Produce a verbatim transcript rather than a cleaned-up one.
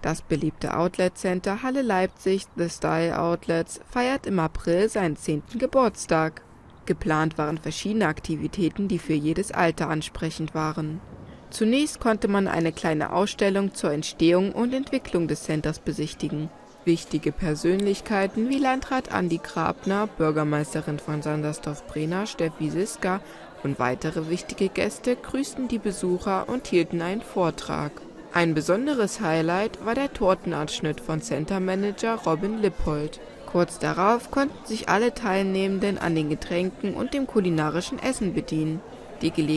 Das beliebte Outlet-Center Halle Leipzig The Style Outlets feiert im April seinen zehnten Geburtstag. Geplant waren verschiedene Aktivitäten, die für jedes Alter ansprechend waren. Zunächst konnte man eine kleine Ausstellung zur Entstehung und Entwicklung des Centers besichtigen. Wichtige Persönlichkeiten wie Landrat Andi Grabner, Bürgermeisterin von Sandersdorf-Brehna Steffi Siska und weitere wichtige Gäste grüßten die Besucher und hielten einen Vortrag. Ein besonderes Highlight war der Tortenabschnitt von Centermanager Robin Lippold. Kurz darauf konnten sich alle Teilnehmenden an den Getränken und dem kulinarischen Essen bedienen. Die